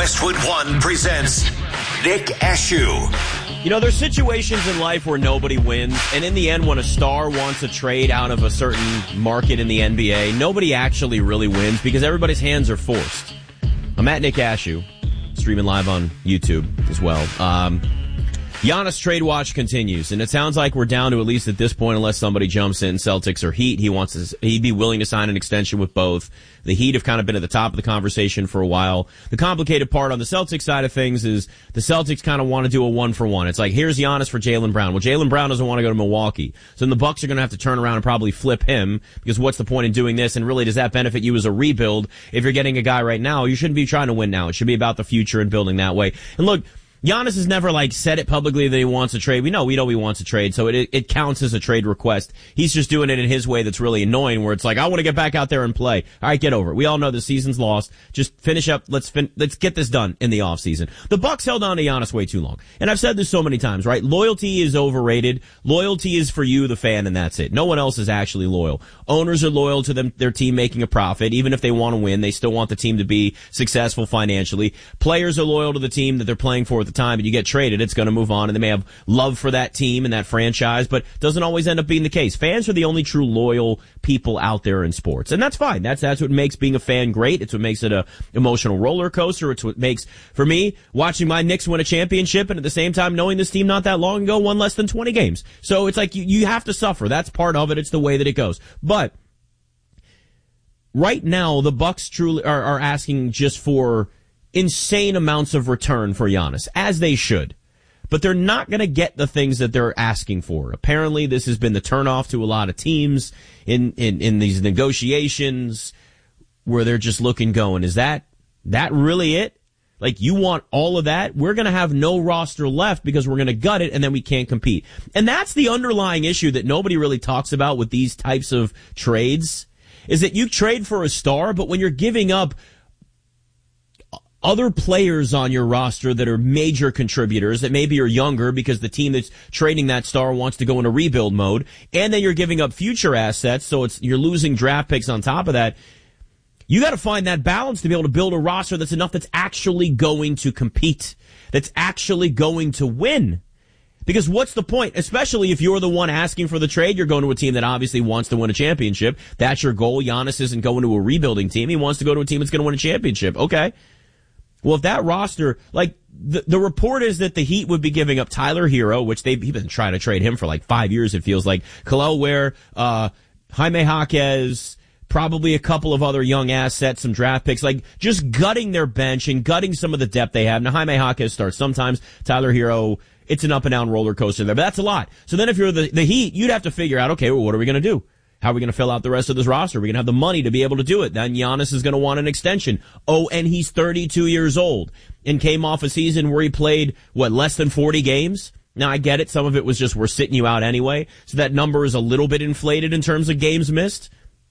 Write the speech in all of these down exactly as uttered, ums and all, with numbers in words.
Westwood One presents Nick Ashew. You know, there's situations in life where nobody wins, and in the end, when a star wants a trade out of a certain market in the N B A, nobody actually really wins because everybody's hands are forced. I'm at Nick Ashew, streaming live on YouTube as well. Um, Giannis trade watch continues, and it sounds like we're down to, at least at this point, unless somebody jumps in, Celtics or Heat. He wants to, he'd be willing to sign an extension with both. The Heat have kind of been at the top of the conversation for a while. The complicated part on the Celtics side of things is the Celtics kind of want to do a one for one. It's like, here's Giannis for Jaylen Brown. Well, Jaylen Brown doesn't want to go to Milwaukee. So then the Bucks are going to have to turn around and probably flip him, because what's the point in doing this? And really, does that benefit you as a rebuild? If you're getting a guy right now, you shouldn't be trying to win now. It should be about the future and building that way. And look, Giannis has never, like, said it publicly that he wants a trade. We know, we know he wants a trade, so it it counts as a trade request. He's just doing it in his way that's really annoying, where it's like, I want to get back out there and play. All right, get over it. We all know the season's lost. Just finish up. Let's fin- let's get this done in the offseason. The Bucks held on to Giannis way too long. And I've said this so many times, right? Loyalty is overrated. Loyalty is for you, the fan, and that's it. No one else is actually loyal. Owners are loyal to them, their team making a profit. Even if they want to win, they still want the team to be successful financially. Players are loyal to the team that they're playing for at the time, and you get traded, it's going to move on, and they may have love for that team and that franchise, but doesn't always end up being the case. Fans are the only true loyal people out there in sports, and that's fine. That's that's what makes being a fan great. It's what makes it a emotional roller coaster. It's what makes, for me, watching my Knicks win a championship, and at the same time knowing this team not that long ago won less than twenty games. So it's like you, you have to suffer. That's part of it. It's the way that it goes. But right now, the Bucks truly are, are asking just for insane amounts of return for Giannis, as they should. But they're not going to get the things that they're asking for. Apparently, this has been the turnoff to a lot of teams in, in, in these negotiations, where they're just looking, going, is that, that really it? Like, you want all of that? We're going to have no roster left because we're going to gut it, and then we can't compete. And that's the underlying issue that nobody really talks about with these types of trades, is that you trade for a star, but when you're giving up other players on your roster that are major contributors that maybe are younger because the team that's trading that star wants to go into rebuild mode, and then you're giving up future assets, so it's you're losing draft picks on top of that. You got to find that balance to be able to build a roster that's enough that's actually going to compete, that's actually going to win. Because what's the point? Especially if you're the one asking for the trade, you're going to a team that obviously wants to win a championship. That's your goal. Giannis isn't going to a rebuilding team. He wants to go to a team that's going to win a championship. Okay. Well, if that roster, like, the, the report is that the Heat would be giving up Tyler Hero, which they've been trying to trade him for like five years, it feels like. Kel'el Ware, uh, Jaime Jaquez, probably a couple of other young assets, some draft picks, like just gutting their bench and gutting some of the depth they have. Now, Jaime Jaquez starts sometimes. Tyler Hero, it's an up and down roller coaster there, but that's a lot. So then if you're the, the Heat, you'd have to figure out, okay, well, what are we going to do? How are we going to fill out the rest of this roster? Are we going to have the money to be able to do it? Then Giannis is going to want an extension. Oh, and he's thirty-two years old and came off a season where he played, what, less than forty games? Now, I get it. Some of it was just we're sitting you out anyway. So that number is a little bit inflated in terms of games missed.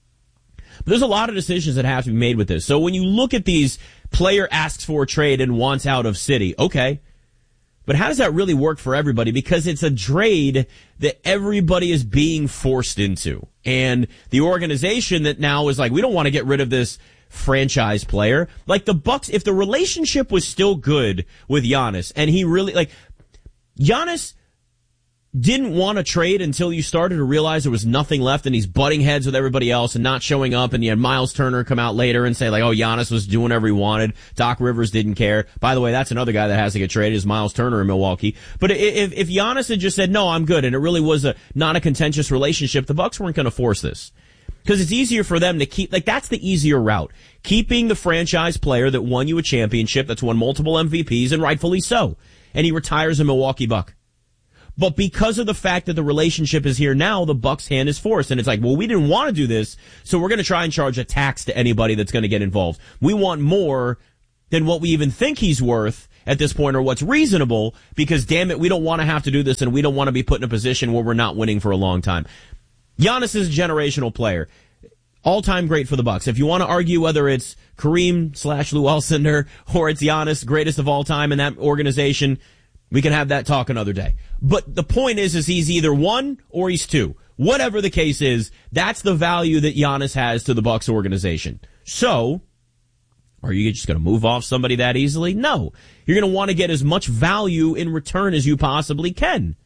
But there's a lot of decisions that have to be made with this. So when you look at these, player asks for a trade and wants out of city, okay. But how does that really work for everybody? Because it's a trade that everybody is being forced into. And the organization that now is like, we don't want to get rid of this franchise player. Like the Bucks, if the relationship was still good with Giannis, and he really, like, Giannis didn't want to trade until you started to realize there was nothing left, and he's butting heads with everybody else and not showing up, and you had Miles Turner come out later and say, like, oh, Giannis was doing whatever he wanted. Doc Rivers didn't care. By the way, that's another guy that has to get traded, is Miles Turner in Milwaukee. But if, if Giannis had just said, no, I'm good, and it really was a not a contentious relationship, the Bucks weren't going to force this. Because it's easier for them to keep, like, that's the easier route. Keeping the franchise player that won you a championship, that's won multiple M V Ps, and rightfully so. And he retires a Milwaukee Buck. But because of the fact that the relationship is here now, the Bucks' hand is forced. And it's like, well, we didn't want to do this, so we're going to try and charge a tax to anybody that's going to get involved. We want more than what we even think he's worth at this point, or what's reasonable, because, damn it, we don't want to have to do this, and we don't want to be put in a position where we're not winning for a long time. Giannis is a generational player. All-time great for the Bucks. If you want to argue whether it's Kareem slash Lou Alcindor or it's Giannis, greatest of all time in that organization, we can have that talk another day. But the point is, is he's either one or he's two. Whatever the case is, that's the value that Giannis has to the Bucks organization. So, Are you just going to move off somebody that easily? No. You're going to want to get as much value in return as you possibly can.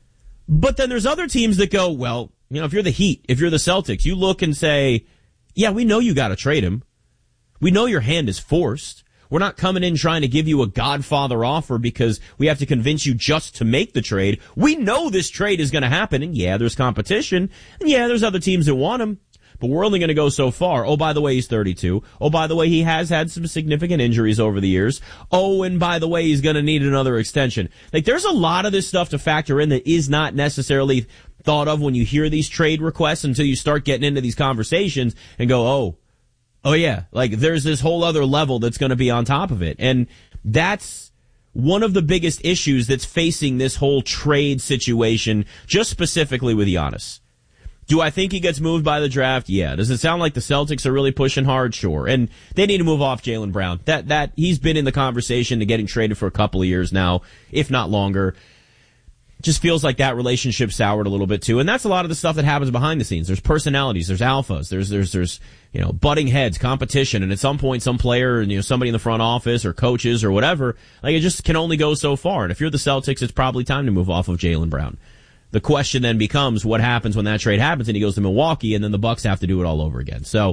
But then there's other teams that go, well, you know, if you're the Heat, if you're the Celtics, you look and say, yeah, we know you got to trade him. We know your hand is forced. We're not coming in trying to give you a Godfather offer because we have to convince you just to make the trade. We know this trade is going to happen, and yeah, there's competition, and yeah, there's other teams that want him, but we're only going to go so far. Oh, by the way, he's thirty-two. Oh, by the way, he has had some significant injuries over the years. Oh, and by the way, he's going to need another extension. Like, there's a lot of this stuff to factor in that is not necessarily thought of when you hear these trade requests until you start getting into these conversations and go, oh, Oh, yeah. Like, there's this whole other level that's going to be on top of it. And that's one of the biggest issues that's facing this whole trade situation, just specifically with Giannis. Do I think he gets moved by the draft? Yeah. Does it sound like the Celtics are really pushing hard? Sure. And they need to move off Jaylen Brown. That, that, he's been in the conversation to getting traded for a couple of years now, if not longer. Just feels like that relationship soured a little bit too. And that's a lot of the stuff that happens behind the scenes. There's personalities, there's alphas, there's, there's, there's, you know, butting heads, competition. And at some point, some player, you know, somebody in the front office or coaches or whatever, like it just can only go so far. And if you're the Celtics, it's probably time to move off of Jaylen Brown. The question then becomes what happens when that trade happens and he goes to Milwaukee and then the Bucks have to do it all over again. So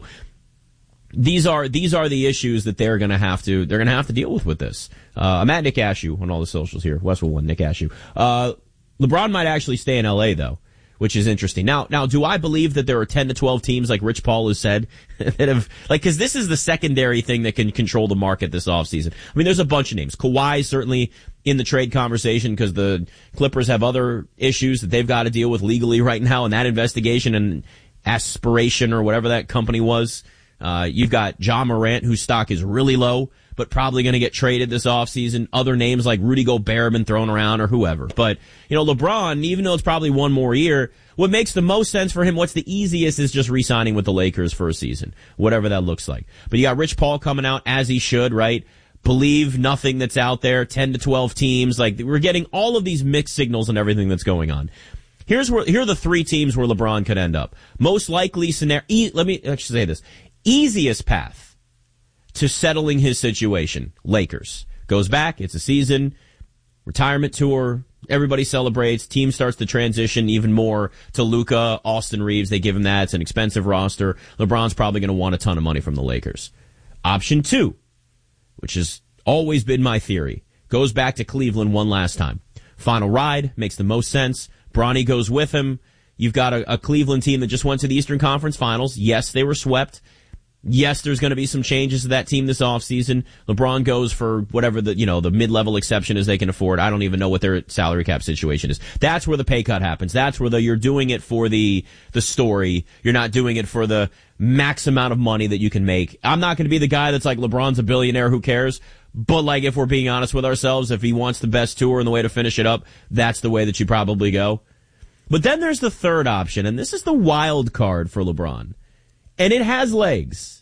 these are, these are the issues that they're going to have to, they're going to have to deal with with this. Uh, I'm at Nick Ashew on all the socials here. Westwood one, Nick Ashew. Uh, LeBron might actually stay in L A though, which is interesting. Now, now, do I believe that there are ten to twelve teams, like Rich Paul has said, that have, like, cause this is the secondary thing that can control the market this offseason. I mean, there's a bunch of names. Kawhi certainly in the trade conversation because the Clippers have other issues that they've got to deal with legally right now in that investigation and aspiration or whatever that company was. Uh, you've got John Morant, whose stock is really low, but probably going to get traded this offseason. Other names like Rudy Gobert have been thrown around or whoever. But, you know, LeBron, even though it's probably one more year, what makes the most sense for him, what's the easiest is just re-signing with the Lakers for a season, whatever that looks like. But you got Rich Paul coming out as he should, right? Believe nothing that's out there, ten to twelve teams. Like, we're getting all of these mixed signals and everything that's going on. Here's where, here are the three teams where LeBron could end up. Most likely scenario, e- let me actually say this. Easiest path to settling his situation, Lakers. Goes back, it's a season, retirement tour, everybody celebrates, team starts to transition even more to Luka, Austin Reeves, they give him that, it's an expensive roster. LeBron's probably going to want a ton of money from the Lakers. Option two, which has always been my theory, goes back to Cleveland one last time. Final ride, makes the most sense. Bronny goes with him. You've got a, a Cleveland team that just went to the Eastern Conference Finals. Yes, they were swept. Yes, there's going to be some changes to that team this offseason. LeBron goes for whatever the, you know, the mid-level exception is they can afford. I don't even know what their salary cap situation is. That's where the pay cut happens. That's where the, you're doing it for the, the story. You're not doing it for the max amount of money that you can make. I'm not going to be the guy that's like, LeBron's a billionaire, who cares? But like, if we're being honest with ourselves, if he wants the best tour and the way to finish it up, that's the way that you probably go. But then there's the third option, and this is the wild card for LeBron. And it has legs.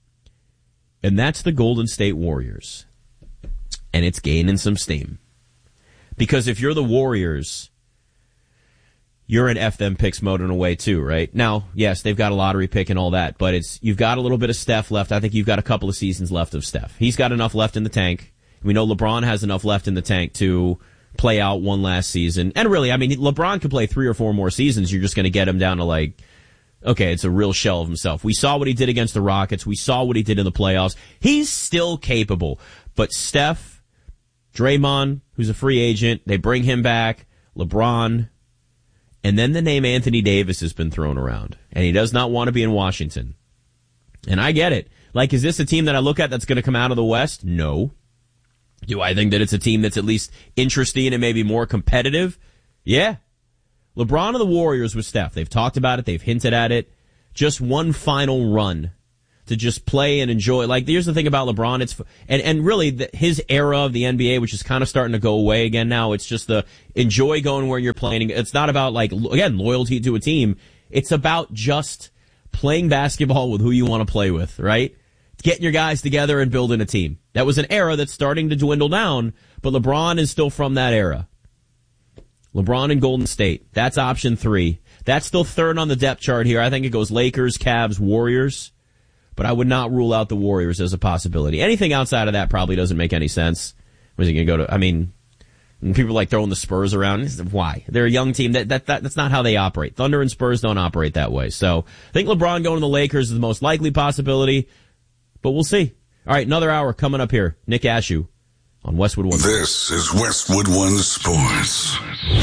And that's the Golden State Warriors. And it's gaining some steam. Because if you're the Warriors, you're in F them picks mode in a way too, right? Now, yes, they've got a lottery pick and all that, but it's, you've got a little bit of Steph left. I think you've got a couple of seasons left of Steph. He's got enough left in the tank. We know LeBron has enough left in the tank to play out one last season. And really, I mean, LeBron could play three or four more seasons. You're just going to get him down to like, okay, it's a real shell of himself. We saw what he did against the Rockets. We saw what he did in the playoffs. He's still capable. But Steph, Draymond, who's a free agent, they bring him back, LeBron, and then the name Anthony Davis has been thrown around. And he does not want to be in Washington. And I get it. Like, is this a team that I look at that's going to come out of the West? No. Do I think that it's a team that's at least interesting and maybe more competitive? Yeah. LeBron and the Warriors with Steph, they've talked about it, they've hinted at it. Just one final run to just play and enjoy. Like, here's the thing about LeBron, it's, and, and really the, his era of the N B A, which is kind of starting to go away again now. It's just the enjoy going where you're playing. It's not about, like, again, loyalty to a team. It's about just playing basketball with who you want to play with, right? Getting your guys together and building a team. That was an era that's starting to dwindle down, but LeBron is still from that era. LeBron and Golden State. That's option three. That's still third on the depth chart here. I think it goes Lakers, Cavs, Warriors. but I would not rule out the Warriors as a possibility. Anything outside of that probably doesn't make any sense. Was he going to go to, I mean, people like throwing the Spurs around. Why? They're a young team. That, that, that That's not how they operate. Thunder and Spurs don't operate that way. So I think LeBron going to the Lakers is the most likely possibility, but we'll see. All right, another hour coming up here. Nick Ashew on Westwood One. This is Westwood One Sports.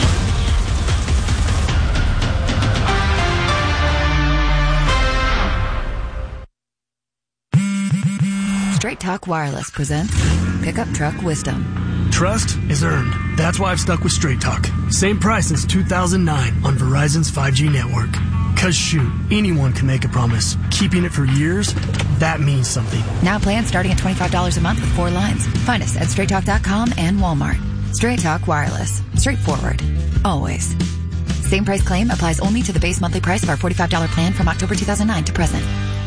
Straight Talk Wireless presents Pickup Truck Wisdom. Trust is earned. That's why I've stuck with Straight Talk. Same price since two thousand nine on Verizon's five G network. Cause shoot, anyone can make a promise. Keeping it for years, that means something. Now plans starting at twenty-five dollars a month with four lines. Find us at straight talk dot com and Walmart. Straight Talk Wireless. Straightforward. Always. Same price claim applies only to the base monthly price of our forty-five dollars plan from October two thousand nine to present.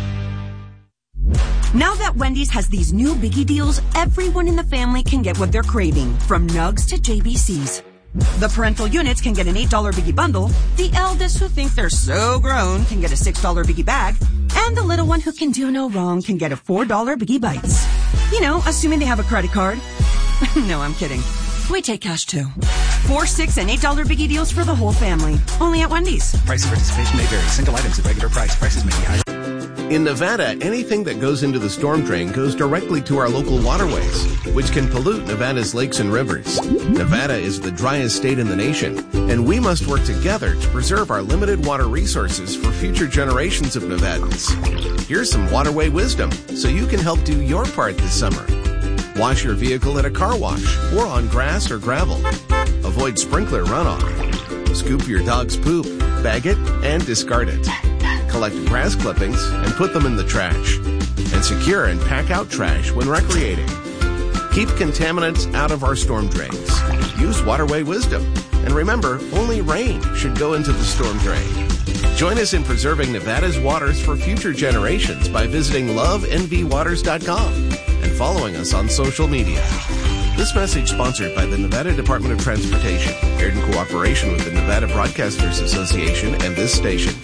Now that Wendy's has these new biggie deals, everyone in the family can get what they're craving, from nugs to J B Cs. The parental units can get an eight dollars biggie bundle, the eldest who think they're so grown can get a six dollars biggie bag, and the little one who can do no wrong can get a four dollars biggie bites. You know, assuming they have a credit card. No, I'm kidding. We take cash too. Four, six, and eight dollar biggie deals for the whole family. Only at Wendy's. Price and participation may vary. Single items at regular price. Prices may be higher. In Nevada, anything that goes into the storm drain goes directly to our local waterways, which can pollute Nevada's lakes and rivers. Nevada is the driest state in the nation, and we must work together to preserve our limited water resources for future generations of Nevadans. Here's some waterway wisdom so you can help do your part this summer. Wash your vehicle at a car wash or on grass or gravel. Avoid sprinkler runoff. Scoop your dog's poop, bag it, and discard it. Collect grass clippings and put them in the trash. And secure and pack out trash when recreating. Keep contaminants out of our storm drains. Use waterway wisdom. And remember, only rain should go into the storm drain. Join us in preserving Nevada's waters for future generations by visiting love n v waters dot com and following us on social media. This message sponsored by the Nevada Department of Transportation, aired in cooperation with the Nevada Broadcasters Association and this station.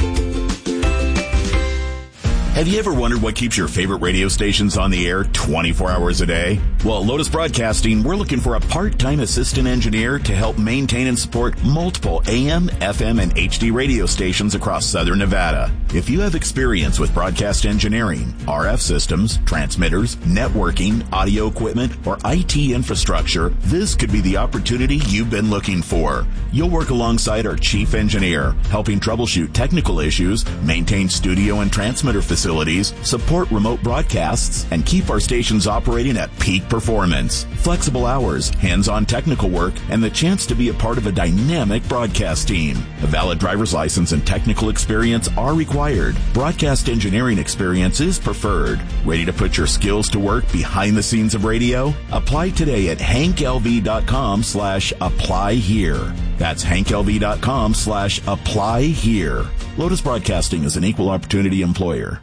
Have you ever wondered what keeps your favorite radio stations on the air twenty-four hours a day? Well, at Lotus Broadcasting, we're looking for a part-time assistant engineer to help maintain and support multiple A M, F M, and H D radio stations across southern Nevada. If you have experience with broadcast engineering, R F systems, transmitters, networking, audio equipment, or I T infrastructure, this could be the opportunity you've been looking for. You'll work alongside our chief engineer, helping troubleshoot technical issues, maintain studio and transmitter facilities, support remote broadcasts, and keep our stations operating at peak performance. Flexible hours, hands-on technical work, and the chance to be a part of a dynamic broadcast team. A valid driver's license and technical experience are required. Broadcast engineering experience is preferred. Ready to put your skills to work behind the scenes of radio? Apply today at hank l v dot com slash apply here. That's hank l v dot com slash apply here. Lotus Broadcasting is an equal opportunity employer.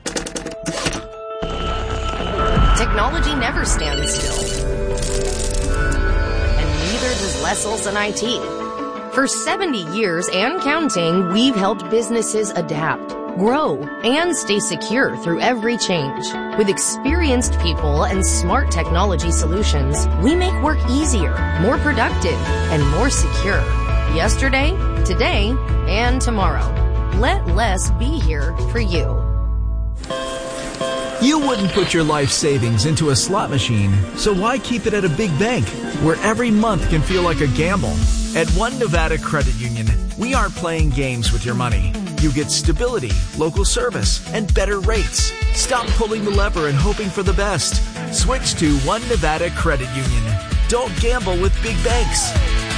Technology never stands still. And neither does Les Olson I T. For seventy years and counting, we've helped businesses adapt, grow, and stay secure through every change. With experienced people and smart technology solutions, we make work easier, more productive, and more secure. Yesterday, today, and tomorrow. Let Les be here for you. You wouldn't put your life savings into a slot machine, so why keep it at a big bank, where every month can feel like a gamble? At One Nevada Credit Union, we aren't playing games with your money. You get stability, local service, and better rates. Stop pulling the lever and hoping for the best. Switch to One Nevada Credit Union. Don't gamble with big banks.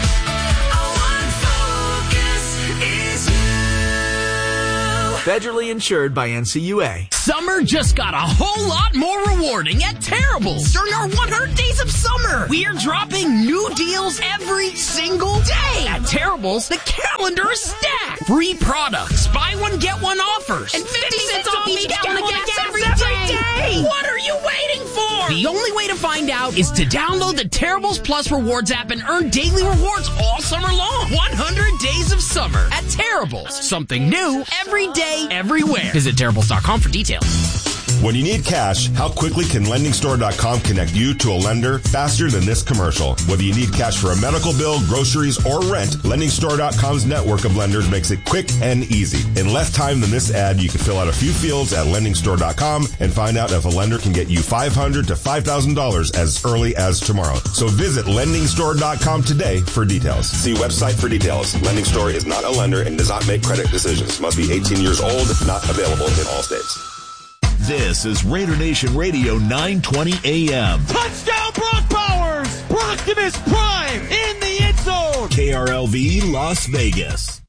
Federally insured by N C U A. Summer just got a whole lot more rewarding at Terrible's. During our one hundred days of summer, we are dropping new deals every single day. At Terrible's, the calendar is stacked. Free products, buy one, get one offers, and fifty cents off each gallon of gas every day. What are you waiting for? The only way to find out is to download the Terrible's Plus Rewards app and earn daily rewards all summer long. one hundred days of summer at Terrible's. Something new every day, everywhere. Visit Terrible's dot com for details. When you need cash, how quickly can lending store dot com connect you to a lender faster than this commercial? Whether you need cash for a medical bill, groceries, or rent, lending store dot com's network of lenders makes it quick and easy. In less time than this ad, you can fill out a few fields at lending store dot com and find out if a lender can get you five hundred dollars to five thousand dollars as early as tomorrow. So visit lending store dot com today for details. See website for details. Lending Store is not a lender and does not make credit decisions. Must be eighteen years old. Not available in all states. This is Raider Nation Radio nine twenty A M. Touchdown Brock Bowers! Optimus Prime in the end zone! K R L V Las Vegas.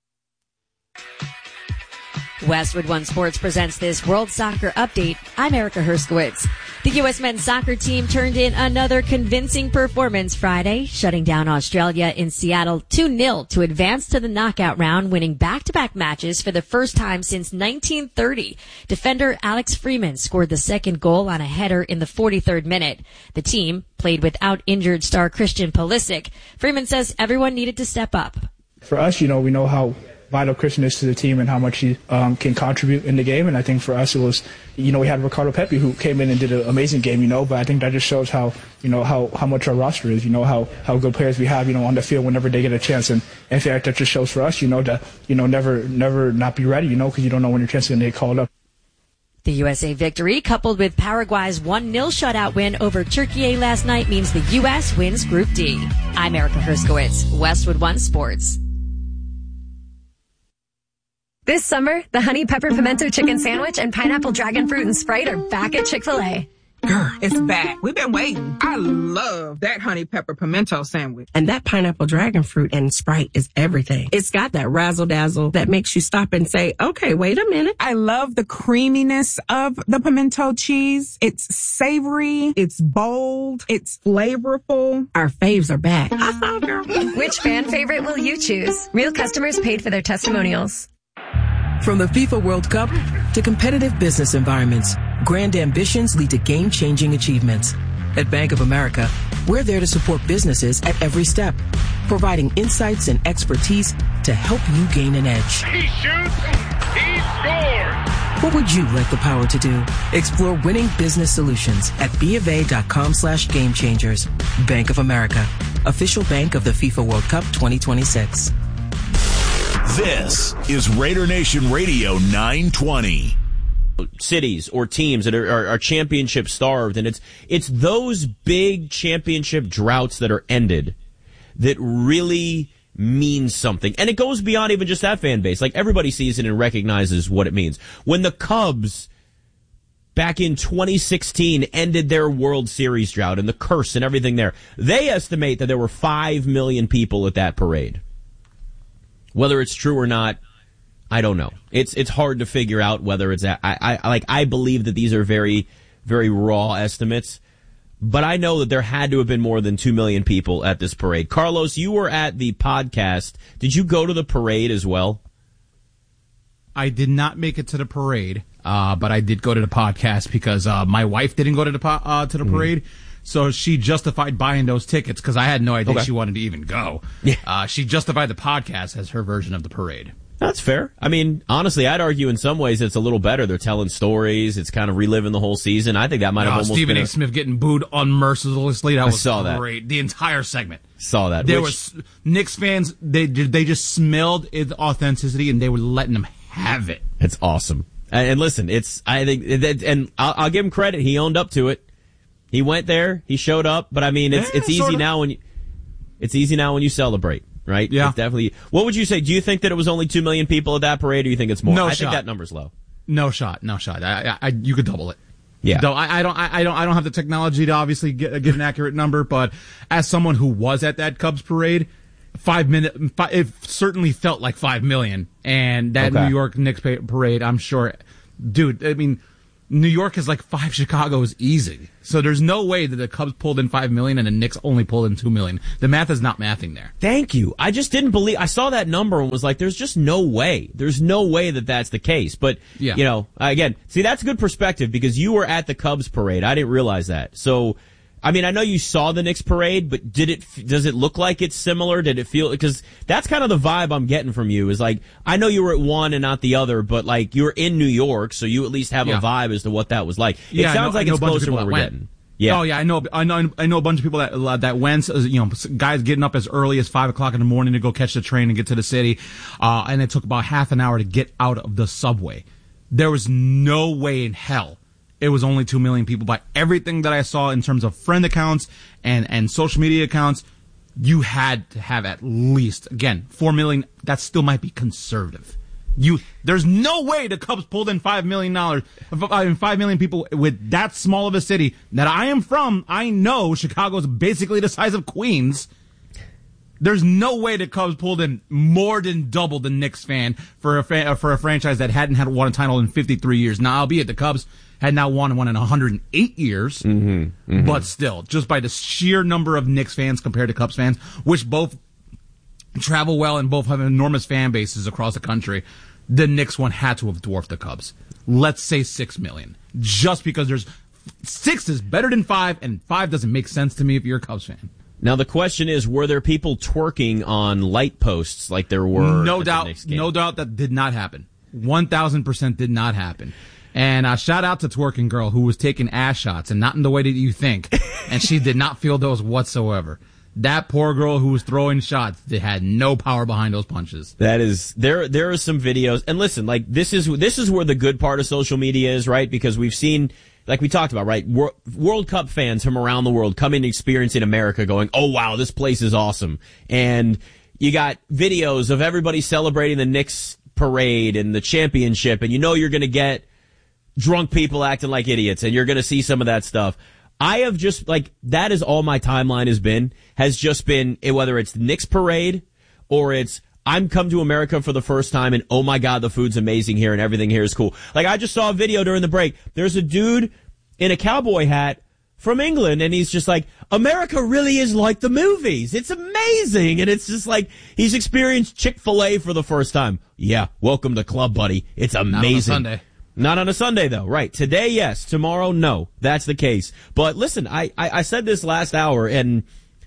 Westwood One Sports presents this World Soccer Update. I'm Erica Herskowitz. The U S men's soccer team turned in another convincing performance Friday, shutting down Australia in Seattle two nil to advance to the knockout round, winning back-to-back matches for the first time since nineteen thirty. Defender Alex Freeman scored the second goal on a header in the forty-third minute. The team played without injured star Christian Pulisic. Freeman says everyone needed to step up. For us, you know, we know how vital Christian is to the team and how much he um, can contribute in the game. And I think for us, it was, you know, we had Ricardo Pepi who came in and did an amazing game, you know, but I think that just shows how, you know, how, how much our roster is, you know, how, how good players we have, you know, on the field whenever they get a chance. And in fact, that just shows for us, you know, to, you know, never, never not be ready, you know, because you don't know when your chance is going to get called up. The U S A victory, coupled with Paraguay's one nil shutout win over Turkey last night, means the U S wins Group D. I'm Erica Herskowitz, Westwood One Sports. This summer, the Honey Pepper Pimento Chicken Sandwich and Pineapple Dragon Fruit and Sprite are back at Chick-fil-A. Girl, it's back. We've been waiting. I love that Honey Pepper Pimento Sandwich. And that Pineapple Dragon Fruit and Sprite is everything. It's got that razzle-dazzle that makes you stop and say, okay, wait a minute. I love the creaminess of the pimento cheese. It's savory. It's bold. It's flavorful. Our faves are back. I thought, girl. Which fan favorite will you choose? Real customers paid for their testimonials. From the FIFA World Cup to competitive business environments, grand ambitions lead to game-changing achievements. At Bank of America, we're there to support businesses at every step, providing insights and expertise to help you gain an edge. He shoots, he scores! What would you like the power to do? Explore winning business solutions at bofa.com slash game changers. Bank of America, official bank of the FIFA World Cup twenty twenty-six. This is Raider Nation Radio nine twenty. Cities or teams that are, are, are championship starved, and it's it's those big championship droughts that are ended that really means something. And it goes beyond even just that fan base. Like, everybody sees it and recognizes what it means. When the Cubs back in twenty sixteen ended their World Series drought and the curse and everything there, they estimate that there were five million people at that parade. Whether it's true or not, I don't know. It's it's hard to figure out whether it's that. I, I like I believe that these are very, very raw estimates, but I know that there had to have been more than two million people at this parade. Carlos, you were at the podcast. Did you go to the parade as well? I did not make it to the parade, uh, but I did go to the podcast because uh, my wife didn't go to the po- uh, to the mm-hmm. parade. So she justified buying those tickets because I had no idea okay. she wanted to even go. Yeah. Uh, she justified the podcast as her version of the parade. That's fair. I mean, honestly, I'd argue in some ways it's a little better. They're telling stories. It's kind of reliving the whole season. I think that might have no, almost Stephen been A. Smith getting booed unmercilessly. That was I saw great. That. The entire segment. Saw that. There Which, was Knicks fans. They they just smelled its authenticity and they were letting them have it. It's awesome. And, and listen, it's I think, and I'll, I'll give him credit. He owned up to it. He went there, he showed up, but I mean, it's yeah, it's easy sort of. now when you, it's easy now when you celebrate, right? Yeah. It's definitely. What would you say? Do you think that it was only two million people at that parade, or you think it's more? No I shot. think that number's low. No shot, no shot. I, I, you could double it. Yeah. Though I, I don't, I, I don't, I don't have the technology to obviously get, get an accurate number, but as someone who was at that Cubs parade, five minute, five, it certainly felt like five million, and that okay. New York Knicks parade, I'm sure, dude. I mean. New York is like five Chicago's easy. So there's no way that the Cubs pulled in five million and the Knicks only pulled in two million. The math is not mathing there. Thank you. I just didn't believe, I saw that number and was like, there's just no way. There's no way that that's the case. But, yeah. you know, again, see, that's good perspective because you were at the Cubs parade. I didn't realize that. So, I mean, I know you saw the Knicks parade, but did it, does it look like it's similar? Did it feel, because that's kind of the vibe I'm getting from you is like, I know you were at one and not the other, but like you were in New York, so you at least have yeah. a vibe as to what that was like. It yeah, sounds know, like it's close to what we're went. getting. Yeah. Oh yeah, I know. I know. I know a bunch of people that that went. You know, guys getting up as early as five o'clock in the morning to go catch the train and get to the city, uh, and it took about half an hour to get out of the subway. There was no way in hell it was only two million people. By everything that I saw in terms of friend accounts and and social media accounts, you had to have at least again four million. That still might be conservative. You, there's no way the Cubs pulled in five million dollars, five million people with that small of a city that I am from. I know Chicago is basically the size of Queens. There's no way the Cubs pulled in more than double the Knicks fan for a fan, for a franchise that hadn't had won a title in fifty-three years. Now, albeit the Cubs had now won one in one hundred eight years, mm-hmm, mm-hmm. but still, just by the sheer number of Knicks fans compared to Cubs fans, which both travel well and both have enormous fan bases across the country, the Knicks one had to have dwarfed the Cubs. Let's say six million. Just because there's six is better than five, and five doesn't make sense to me if you're a Cubs fan. Now the question is, were there people twerking on light posts like there were? No at doubt, the Knicks game? no doubt that did not happen. One thousand percent did not happen. And uh, shout out to twerking girl who was taking ass shots and not in the way that you think, and she did not feel those whatsoever. That poor girl who was throwing shots, they had no power behind those punches. That is, there, there are some videos, and listen, like, this is, this is where the good part of social media is, right? Because we've seen, like we talked about, right? Wor- World Cup fans from around the world coming to experience in America going, oh wow, this place is awesome. And you got videos of everybody celebrating the Knicks parade and the championship, and you know you're gonna get drunk people acting like idiots, and you're gonna see some of that stuff. I have just, like, that is all my timeline has been, has just been, whether it's the Knicks parade, or it's, I'm come to America for the first time, and oh my god, the food's amazing here, and everything here is cool. Like, I just saw a video during the break, there's a dude in a cowboy hat from England, and he's just like, America really is like the movies, it's amazing, and it's just like, he's experienced Chick-fil-A for the first time. Yeah, welcome to Club Buddy, it's amazing. Not on a Sunday. Not on a Sunday, though. Right. Today, yes. Tomorrow, no. That's the case. But listen, I, I, I said this last hour, and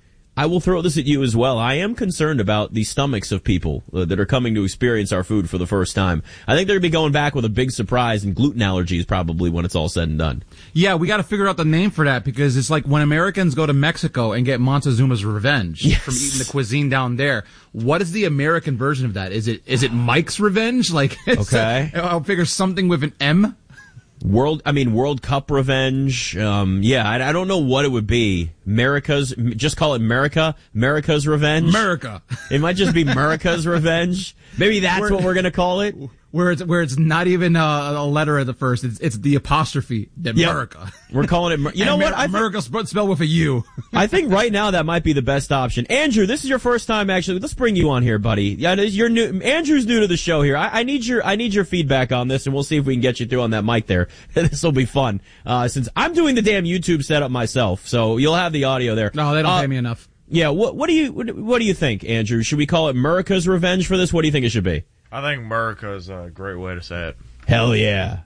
I will throw this at you as well. I am concerned about the stomachs of people uh, that are coming to experience our food for the first time. I think they're going to be going back with a big surprise and gluten allergies probably when it's all said and done. Yeah, we got to figure out the name for that, because it's like when Americans go to Mexico and get Montezuma's Revenge yes. from eating the cuisine down there. What is the American version of that? Is it is it Mike's Revenge? Like, it's okay, a, I'll figure something with an M. World, I mean, World Cup Revenge. Um, yeah, I, I don't know what it would be. America's, just call it America. America's Revenge. America. It might just be America's Revenge. Maybe that's we're, what we're gonna call it. Where it's where it's not even a, a letter at the first. It's it's the apostrophe. The America. Yep. We're calling it. You know Amer- what? I America th- spelled with a U. I think right now that might be the best option. Andrew, this is your first time actually. Let's bring you on here, buddy. Yeah, you're new. Andrew's new to the show here. I, I need your I need your feedback on this, and we'll see if we can get you through on that mic there. This will be fun. Uh, since I'm doing the damn YouTube setup myself, so you'll have the audio there. No, they don't uh, pay me enough. Yeah. What what do you what, what do you think, Andrew? Should we call it America's Revenge for this? What do you think it should be? I think America is a great way to say it. Hell yeah.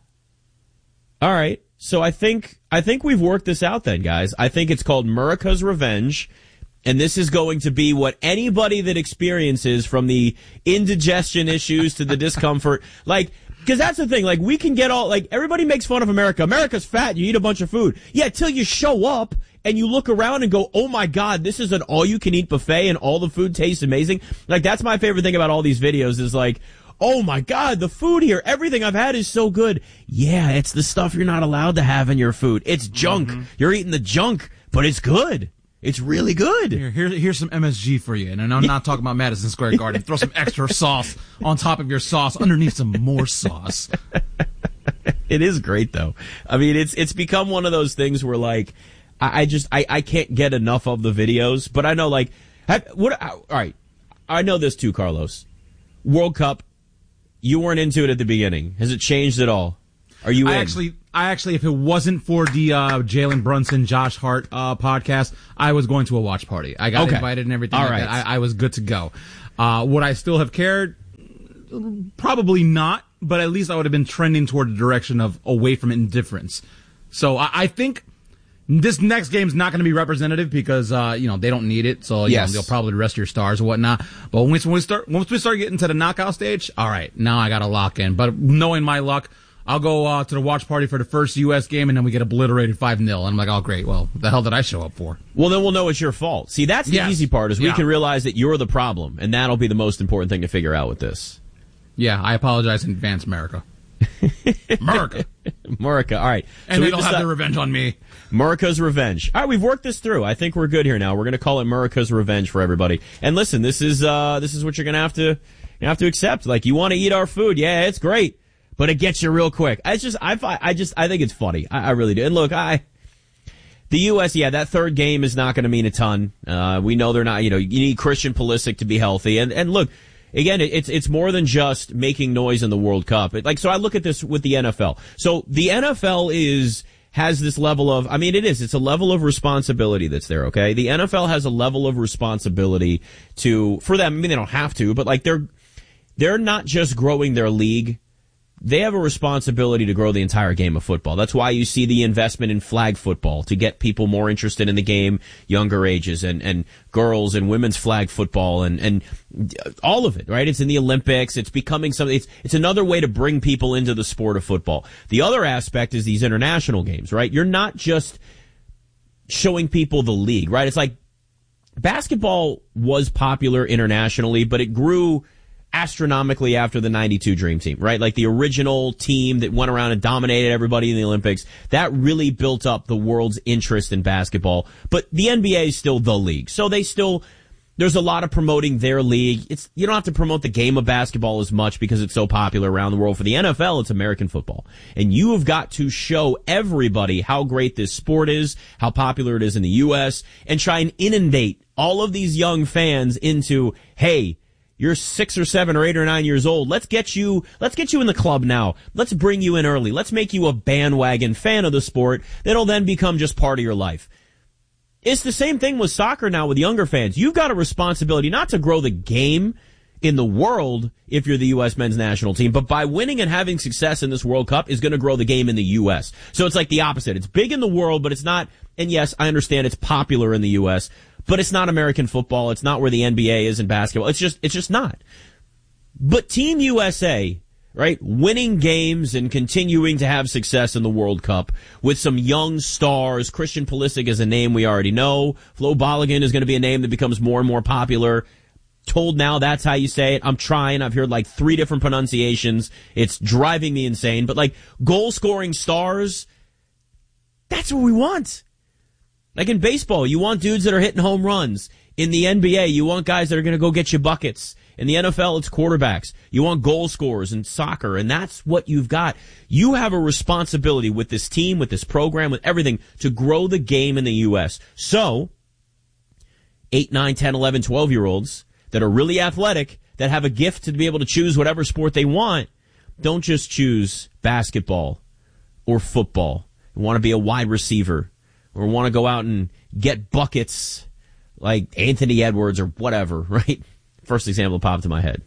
All right. So I think I think we've worked this out then, guys. I think it's called America's Revenge, and this is going to be what anybody that experiences, from the indigestion issues to the discomfort, like, because that's the thing, like, we can get all, like, everybody makes fun of America. America's fat, you eat a bunch of food. Yeah, till you show up and you look around and go, oh my god, this is an all-you-can-eat buffet and all the food tastes amazing. Like, that's my favorite thing about all these videos is like, oh my god, the food here, everything I've had is so good. Yeah, it's the stuff you're not allowed to have in your food. It's junk. Mm-hmm. You're eating the junk, but it's good. It's really good. Here, here, here's some M S G for you, and I'm not talking about Madison Square Garden. Throw some extra sauce on top of your sauce, underneath some more sauce. It is great, though. I mean, it's it's become one of those things where, like, I, I just I, I can't get enough of the videos. But I know, like, have, what? All right, I know this too, Carlos. World Cup, you weren't into it at the beginning. Has it changed at all? Are you? I in? actually, I actually, if it wasn't for the uh, Jalen Brunson, Josh Hart uh, podcast, I was going to a watch party. I got okay. invited and everything. All like right, that. I, I was good to go. Uh, would I still have cared? Probably not. But at least I would have been trending toward the direction of away from indifference. So I, I think This next game's not going to be representative because, uh, you know, they don't need it. So, you Yes. know, they'll probably rest your stars or whatnot. But when we, when we start, once we start getting to the knockout stage, all right, now I got to lock in. But knowing my luck, I'll go uh, to the watch party for the first U S game, and then we get obliterated five nil. And I'm like, oh, great. Well, what the hell did I show up for? Well, then we'll know it's your fault. See, that's the Yes. easy part, is we Yeah. can realize that you're the problem, and that'll be the most important thing to figure out with this. Yeah, I apologize in advance, America. America. America. All right. And So they we've don't have deci- their revenge on me. Murica's Revenge. All right, we've worked this through. I think we're good here now. We're going to call it Murica's Revenge for everybody. And listen, this is uh this is what you're going to have to you have to accept. Like, you want to eat our food, yeah, it's great, but it gets you real quick. I just I fi- I just I think it's funny. I, I really do. And look, I the U S, yeah, that third game is not going to mean a ton. Uh we know they're not. You know, you need Christian Pulisic to be healthy. And and look. Again, it's it's more than just making noise in the World Cup. It, like, so I look at this with the N F L. So the N F L is has this level of, I mean, it is, it's a level of responsibility that's there, okay? The N F L has a level of responsibility to, for them, I mean, they don't have to, but like they're, they're not just growing their league. They have a responsibility to grow the entire game of football. That's why you see the investment in flag football, to get people more interested in the game, younger ages, and, and girls and women's flag football, and, and all of it, right? It's in the Olympics. It's becoming something, it's, it's another way to bring people into the sport of football. The other aspect is these international games, right? You're not just showing people the league, right? It's like basketball was popular internationally, but it grew astronomically after the ninety-two Dream Team, right? Like the original team that went around and dominated everybody in the Olympics. That really built up the world's interest in basketball. But the N B A is still the league. So they still, there's a lot of promoting their league. It's, you don't have to promote the game of basketball as much because it's so popular around the world. For the N F L, it's American football. And you have got to show everybody how great this sport is, how popular it is in the U S, and try and inundate all of these young fans into, hey, you're six or seven or eight or nine years old. Let's get you, let's get you in the club now. Let's bring you in early. Let's make you a bandwagon fan of the sport that'll then become just part of your life. It's the same thing with soccer now with younger fans. You've got a responsibility not to grow the game in the world if you're the U S men's national team, but by winning and having success in this World Cup is going to grow the game in the U S. So it's like the opposite. It's big in the world, but it's not, and yes, I understand it's popular in the U S, but it's not American football. It's not where the N B A is in basketball. It's just, it's just not. But Team U S A, right, winning games and continuing to have success in the World Cup with some young stars. Christian Pulisic is a name we already know. Flo Balogun is going to be a name that becomes more and more popular. Told now that's how you say it. I'm trying. I've heard like three different pronunciations. It's driving me insane. But like goal scoring stars, that's what we want. Like in baseball, you want dudes that are hitting home runs. In the N B A, you want guys that are going to go get you buckets. In the N F L, it's quarterbacks. You want goal scorers in soccer, and that's what you've got. You have a responsibility with this team, with this program, with everything, to grow the game in the U S. So, eight, nine, ten, eleven, twelve-year-olds that are really athletic, that have a gift to be able to choose whatever sport they want, don't just choose basketball or football. You want to be a wide receiver or want to go out and get buckets like Anthony Edwards or whatever, right? First example popped to my head.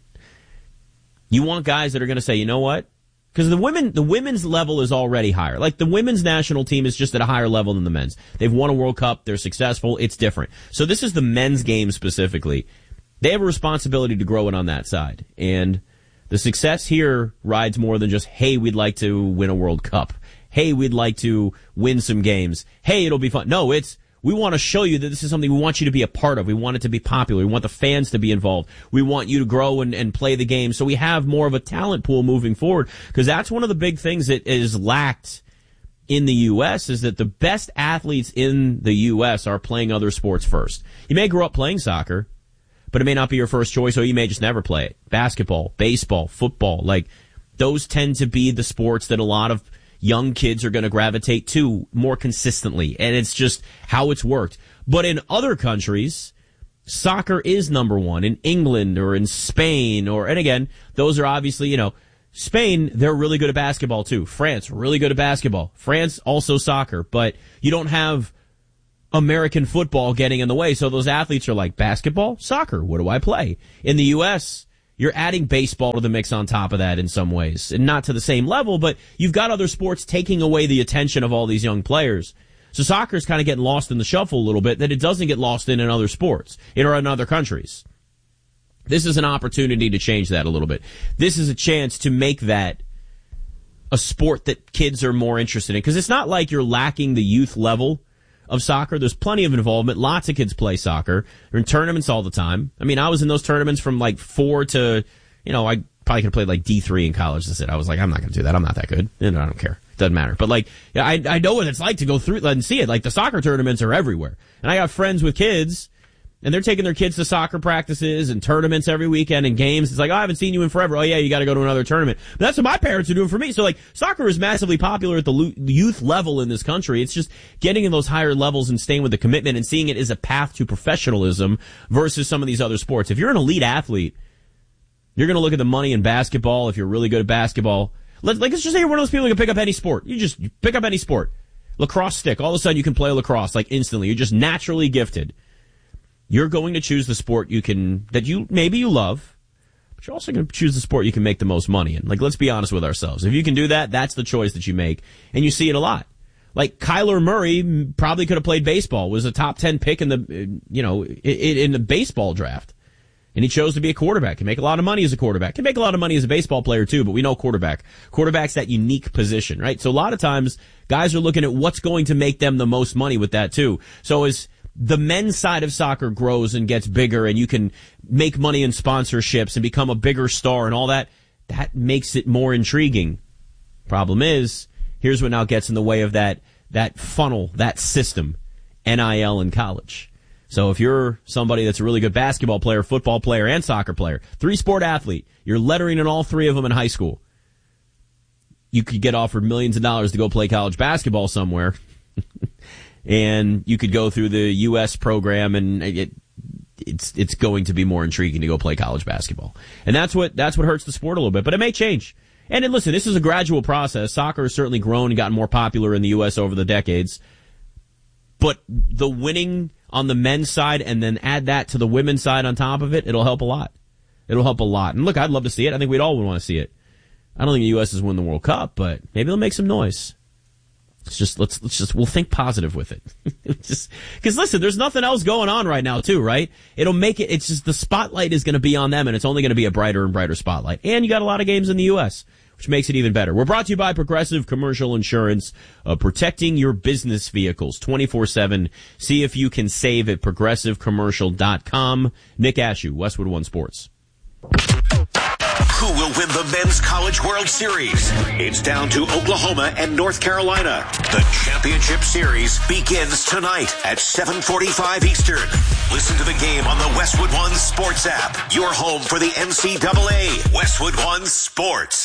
You want guys that are going to say, you know what? Because the women, the women's level is already higher. Like the women's national team is just at a higher level than the men's. They've won a World Cup. They're successful. It's different. So this is the men's game specifically. They have a responsibility to grow it on that side. And the success here rides more than just, hey, we'd like to win a World Cup. Hey, we'd like to win some games. Hey, it'll be fun. No, it's, we want to show you that this is something we want you to be a part of. We want it to be popular. We want the fans to be involved. We want you to grow and, and play the game. So we have more of a talent pool moving forward. Because that's one of the big things that is lacked in the U S is that the best athletes in the U S are playing other sports first. You may grow up playing soccer, but it may not be your first choice, or you may just never play it. Basketball, baseball, football, like those tend to be the sports that a lot of young kids are going to gravitate to more consistently, and it's just how it's worked. But in other countries, soccer is number one. In England or in Spain, or, and again, those are obviously, you know, Spain, they're really good at basketball too. France, really good at basketball. France, also soccer, but you don't have American football getting in the way, so those athletes are like, basketball, soccer, what do I play? In the U S, you're adding baseball to the mix on top of that in some ways. And not to the same level, but you've got other sports taking away the attention of all these young players. So soccer is kind of getting lost in the shuffle a little bit that it doesn't get lost in in other sports or in other countries. This is an opportunity to change that a little bit. This is a chance to make that a sport that kids are more interested in, because it's not like you're lacking the youth level of soccer. There's plenty of involvement. Lots of kids play soccer. They're in tournaments all the time. I mean, I was in those tournaments from like four to, you know, I probably could have played like D three in college. That's it. I was like, I'm not going to do that. I'm not that good. And I don't care. It doesn't matter. But like, yeah, I, I know what it's like to go through and see it. Like the soccer tournaments are everywhere. And I got friends with kids, and they're taking their kids to soccer practices and tournaments every weekend and games. It's like, oh, I haven't seen you in forever. Oh, yeah, you got to go to another tournament. But that's what my parents are doing for me. So, like, soccer is massively popular at the lo- youth level in this country. It's just getting in those higher levels and staying with the commitment and seeing it as a path to professionalism versus some of these other sports. If you're an elite athlete, you're going to look at the money in basketball if you're really good at basketball. Let, like, let's just say you're one of those people who can pick up any sport. You just you pick up any sport. Lacrosse stick. All of a sudden, you can play lacrosse, like, instantly. You're just naturally gifted. You're going to choose the sport you can, that you, maybe you love, but you're also going to choose the sport you can make the most money in. Like, let's be honest with ourselves. If you can do that, that's the choice that you make. And you see it a lot. Like, Kyler Murray probably could have played baseball, was a top ten pick in the, you know, in, in the baseball draft. And he chose to be a quarterback. Can make a lot of money as a quarterback. Can make a lot of money as a baseball player too, but we know quarterback. Quarterback's that unique position, right? So a lot of times, guys are looking at what's going to make them the most money with that too. So as the men's side of soccer grows and gets bigger and you can make money in sponsorships and become a bigger star and all that, that makes it more intriguing. Problem is, here's what now gets in the way of that, that funnel, that system, N I L in college. So if you're somebody that's a really good basketball player, football player, and soccer player, three-sport athlete, you're lettering in all three of them in high school, you could get offered millions of dollars to go play college basketball somewhere. And you could go through the U S program, and it, it's it's going to be more intriguing to go play college basketball. And that's what that's what hurts the sport a little bit. But it may change. And then, listen, this is a gradual process. Soccer has certainly grown and gotten more popular in the U S over the decades. But the winning on the men's side and then add that to the women's side on top of it, it'll help a lot. It'll help a lot. And look, I'd love to see it. I think we'd all want to see it. I don't think the U S has won the World Cup, but maybe they'll make some noise. It's just, let's, let's just, we'll think positive with it. Just, cause listen, there's nothing else going on right now too, right? It'll make it, it's just the spotlight is going to be on them, and it's only going to be a brighter and brighter spotlight. And you got a lot of games in the U S, which makes it even better. We're brought to you by Progressive Commercial Insurance, uh, protecting your business vehicles twenty-four seven. See if you can save at progressive commercial dot com. Nick Ashew, Westwood One Sports. Who will win the Men's College World Series? It's down to Oklahoma and North Carolina. The championship series begins tonight at seven forty-five Eastern. Listen to the game on the Westwood One Sports app. Your home for the N C double A. Westwood One Sports.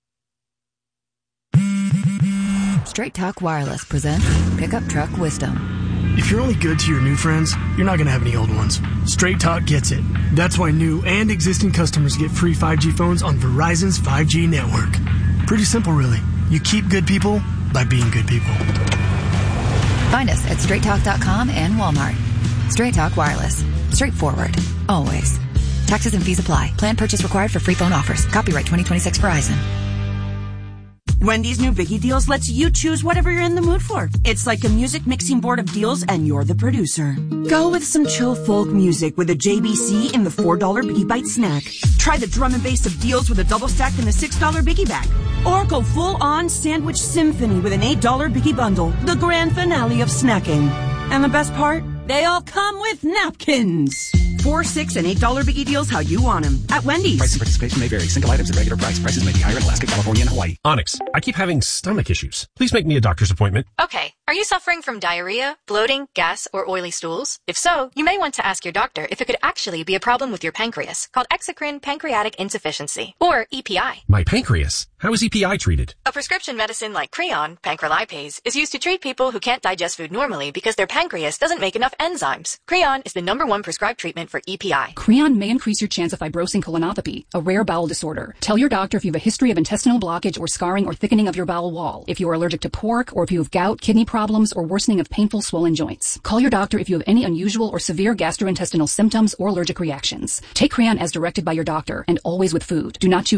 Straight Talk Wireless presents Pickup Truck Wisdom. If you're only good to your new friends, you're not going to have any old ones. Straight Talk gets it. That's why new and existing customers get free five G phones on Verizon's five G network. Pretty simple, really. You keep good people by being good people. Find us at straight talk dot com and Walmart. Straight Talk Wireless. Straightforward. Always. Taxes and fees apply. Plan purchase required for free phone offers. Copyright twenty twenty-six Verizon. Wendy's new Biggie Deals lets you choose whatever you're in the mood for. It's like a music mixing board of deals, and you're the producer. Go with some chill folk music with a J B C in the four dollar Biggie Bite snack. Try the drum and bass of deals with a double stack in the six dollar Biggie bag. Or go full-on sandwich symphony with an eight dollar Biggie bundle, the grand finale of snacking. And the best part? They all come with napkins. Four, six, and eight dollar Biggie Deals how you want them at Wendy's. Price and participation may vary. Single items at regular price. Prices may be higher in Alaska, California, and Hawaii. Onyx, I keep having stomach issues. Please make me a doctor's appointment. Okay. Are you suffering from diarrhea, bloating, gas, or oily stools? If so, you may want to ask your doctor if it could actually be a problem with your pancreas, called exocrine pancreatic insufficiency, or E P I. My pancreas? How is E P I treated? A prescription medicine like Creon, pancrelipase, is used to treat people who can't digest food normally because their pancreas doesn't make enough enzymes. Creon is the number one prescribed treatment for E P I. Creon may increase your chance of fibrosing colonopathy, a rare bowel disorder. Tell your doctor if you have a history of intestinal blockage or scarring or thickening of your bowel wall, if you are allergic to pork, or if you have gout, kidney problems, or worsening of painful swollen joints. Call your doctor if you have any unusual or severe gastrointestinal symptoms or allergic reactions. Take Creon as directed by your doctor, and always with food. Do not chew